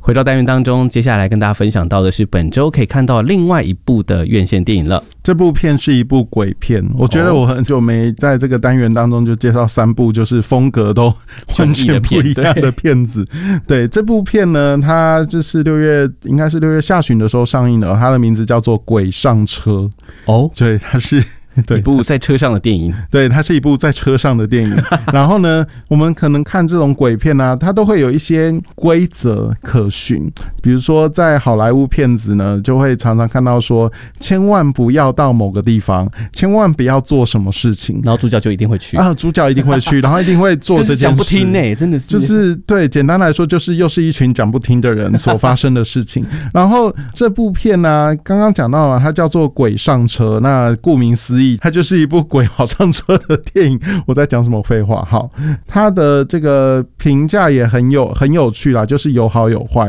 回到单元当中，接下来跟大家分享到的是本周可以看到另外一部的院线电影了。 这部片是一部鬼片，我觉得我很久没在这个单元当中就介绍3部就是风格都完全不一样的片子。对，这部片呢，它就是应该是6月下旬的时候上映的，它的名字叫做《鬼上车》。哦，对，它是一部在车上的电影。 对，它是一部在车上的电影。然后呢，我们可能看这种鬼片啊，它都会有一些规则可循。比如说在好莱坞片子呢，就会常常看到说千万不要到某个地方，千万不要做什么事情， 然后主角就一定会去啊，主角一定会去，然后一定会做这件事。 讲不听真的是就是对，简单来说就是又是一群讲不听的人所发生的事情。然后这部片呢，刚刚讲到了，它叫做《鬼上车》，那顾名思义，它就是一部鬼跑上车的电影。我在讲什么废话？好，它的这个评价也很有趣啦，就是有好有坏。